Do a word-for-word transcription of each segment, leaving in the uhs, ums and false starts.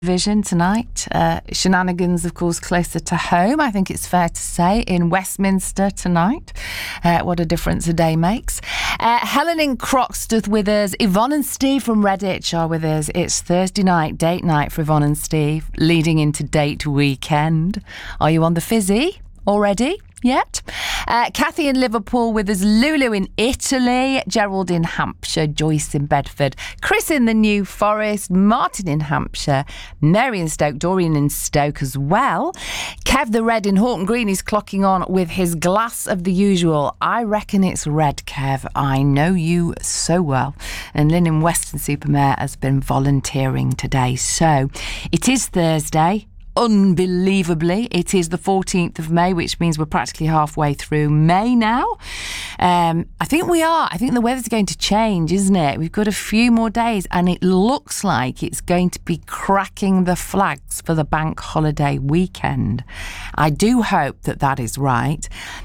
Vision tonight. Uh, shenanigans, of course, closer to home, I think it's fair to say, in Westminster tonight. Uh, what a difference a day makes. Uh, Helen in Croxteth with us. Yvonne and Steve from Redditch are with us. It's Thursday night, date night for Yvonne and Steve, leading into date weekend. Are you on the fizzy already? Yet. Uh, Kathy in Liverpool with us, Lulu in Italy, Gerald in Hampshire, Joyce in Bedford, Chris in the New Forest, Martin in Hampshire, Mary in Stoke, Dorian in Stoke as well. Kev the Red in Horton Green is clocking on with his glass of the usual. I reckon it's red, Kev. I know you so well. And Lynn in Weston-super-Mare has been volunteering today. So it is Thursday. Unbelievably, it is the fourteenth of May, which means we're practically halfway through May now. Um, I think we are. I think the weather's going to change, isn't it? We've got a few more days and it looks like it's going to be cracking the flags for the bank holiday weekend. I do hope that that is right,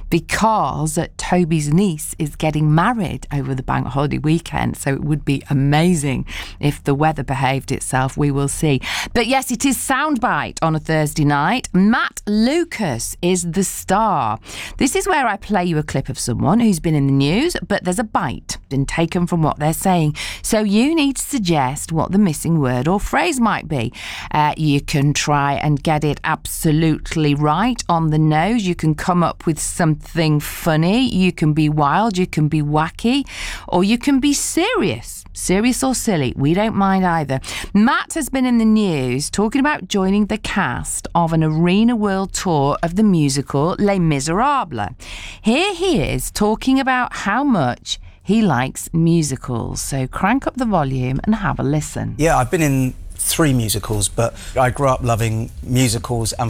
because Toby's niece is getting married over the bank holiday weekend, so it would be amazing if the weather behaved itself. We will see. But yes, it is Soundbite on a Thursday night. Matt Lucas is the star. This is where I play you a clip of someone who's been in the news, but there's a bite been taken from what they're saying. So you need to suggest what the missing word or phrase might be. Uh, you can try and get it absolutely right on the nose. You can come up with something funny. You can be wild. You can be wacky. Or you can be serious. Serious or silly, we don't mind either. Matt has been in the news talking about joining the cast of an arena world tour of the musical Les Miserables. Here he is talking about how much he likes musicals. So crank up the volume and have a listen. Yeah, I've been in three musicals, but I grew up loving musicals and...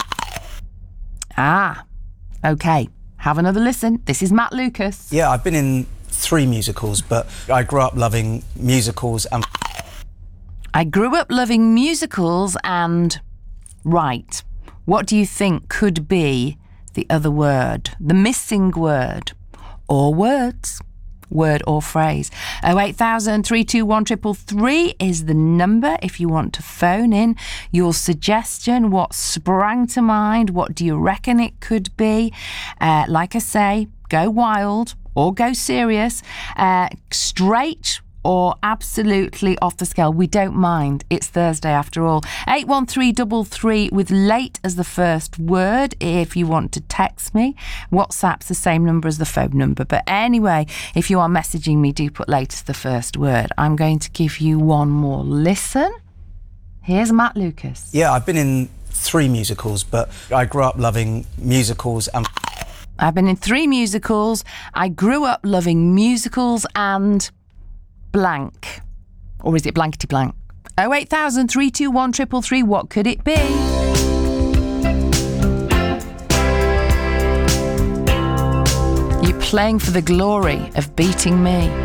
Ah, OK. Have another listen. This is Matt Lucas. Yeah, I've been in three musicals, but I grew up loving musicals and... I grew up loving musicals and... Right. What do you think could be the other word? The missing word? Or words? Word or phrase. oh eight thousand, three two one, three three three is the number if you want to phone in your suggestion. What sprang to mind? What do you reckon it could be? Uh, like I say, go wild or go serious. Uh, straight or absolutely off the scale. We don't mind. It's Thursday after all. eight one three three three with late as the first word if you want to text me. WhatsApp's the same number as the phone number. But anyway, if you are messaging me, do put late as the first word. I'm going to give you one more listen. Here's Matt Lucas. Yeah, I've been in three musicals, but I grew up loving musicals and... I've been in three musicals. I grew up loving musicals and... blank. Or is it blankety blank? oh eight thousand, three two one, three three three. What could it be? You're playing for the glory of beating me.